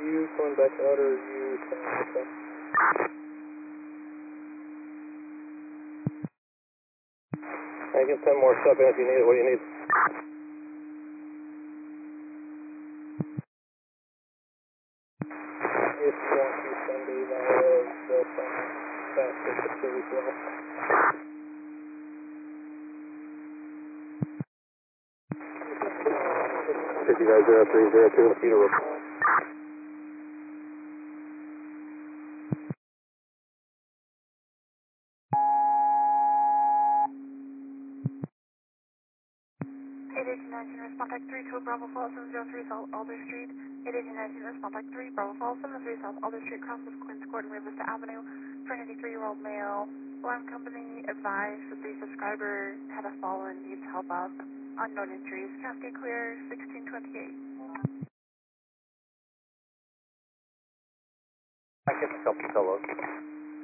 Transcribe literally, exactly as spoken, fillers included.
you coming back out, or are you coming back out? I can send more stuff in if you need it. What do you need? If you want to send a via the faster picture as well. fifty-nine zero three zero two, Peter report. eight eight nineteen, respond type three, Code Bravo Falls, seven zero three South Alder Street. eight eight nineteen, respond type three, Bravo Falls, seven zero three South Alder Street, crosses Queens Court and Rivista Avenue. For an eighty-three-year-old male, alarm company advised that the subscriber had a fall and needs help up. Unknown injuries. Cascade clear, sixteen twenty-eight. I can help you, fellow.